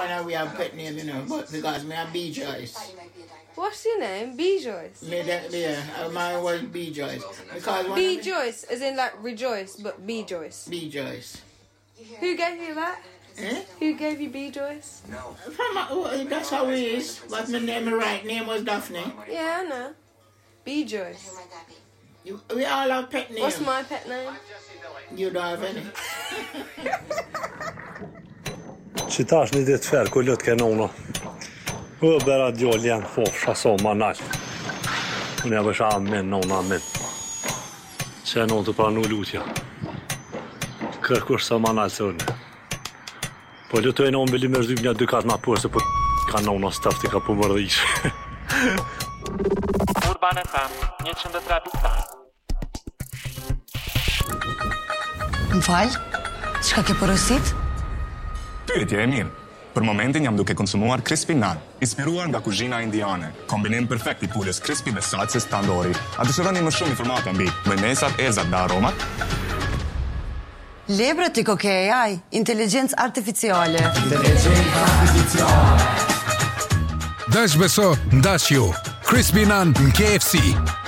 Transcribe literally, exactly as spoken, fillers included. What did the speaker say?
of we have pet name, you know, but because me have B Joyce. What's your name? B Joyce? Me that, yeah, mine was B Joyce. Because B Joyce, as in like rejoice, but B Joyce. B Joyce. Who gave you that? Eh? Who gave you B Joyce? No. From my, oh, that's how it is. But my name, my right name was Daphne. Yeah, I know. B Joyce. You, we all have pet names. What's my pet name? You don't have any. Citaș ni det tvärkullet kanoner. Öbera joljan forsa sommarnatt. Och jag var amen någon amen. Sen något på nulutia. Kërkur sommarnatt son. Po le to e non veli mërzymja dy kat më poshtë po kanona stafti ka po mërdhish. Urban F M njëqind e tre pikë pesë. M'fal, çka ke porosit? Pyetje e mirë. Për momentin jam duke konsumuar crispy naan, inspiruar nga kuzhina indiane. Kombinim perfekt i pulës crispy dhe salsës tandoori. A dëshironi më shumë informata mbi mënesat, erëzat dhe aromat? Lebrët i koke A I, inteligencë artificiale. Inteligencë artificiale. Dash beso, ndash ju. Crispy naan në K F C.